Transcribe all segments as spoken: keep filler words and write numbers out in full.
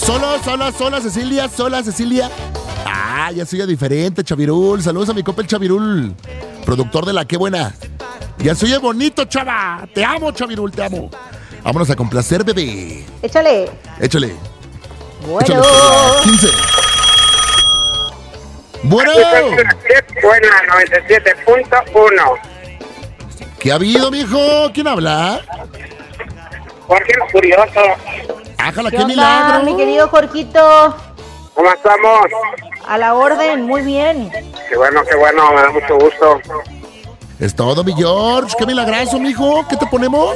Solo, sola, sola, Cecilia, sola, Cecilia. Ah, ya soy diferente, Chavirul. Saludos a mi copa el Chavirul, productor de La Qué Buena. Ya soy bonito, chava. Te amo, Chavirul, te amo. Vámonos a complacer, bebé. Échale. Échale. Bueno. Échale, quince. Bueno. Buena, noventa y siete punto uno. ¿Qué ha habido, mijo? ¿Quién habla? Jorge el Furioso. Ájala, ¿Qué qué onda, milagro. mi querido Jorquito? ¿Cómo estamos? A la orden, muy bien. Qué bueno, qué bueno, me da mucho gusto. Es todo, mi George. Qué milagroso, mijo. ¿Qué te ponemos?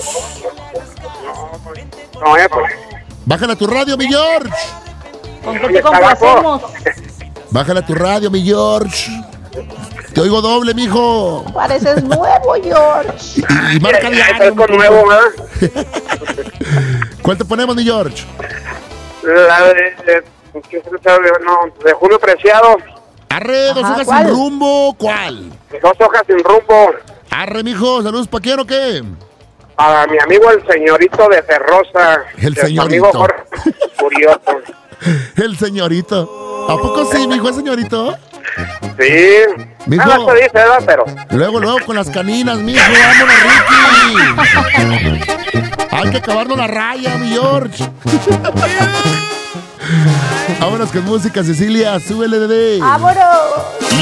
No, eh, pues. Bájala tu radio, mi George. ¿Con qué te complacemos? Bájala tu radio, mi George. Te oigo doble, mijo. Pareces nuevo, George. Y, y marca Ya, ya diario. estoy con nuevo, ¿verdad? ¿Cuál te ponemos, mi George? La de, de, ¿qué se sabe? No, de Julio Preciado. Arre, dos Ajá, hojas ¿cuál? sin rumbo. ¿Cuál? Dos hojas sin rumbo. Arre, mijo. Saludos, ¿pa' quién o qué? A mi amigo el señorito de Ferrosa. El de su señorito. amigo Jorge Furioso. El señorito. ¿A poco sí, mijo, es señorito? Sí. Mijo. Nada se dice, ¿verdad? Pero. Luego, luego con las caninas, mijo. Vámonos, Ricky. Hay que acabarnos la raya, mi George. Vámonos con música, Cecilia. Súbele, bebé. ¡Vámonos!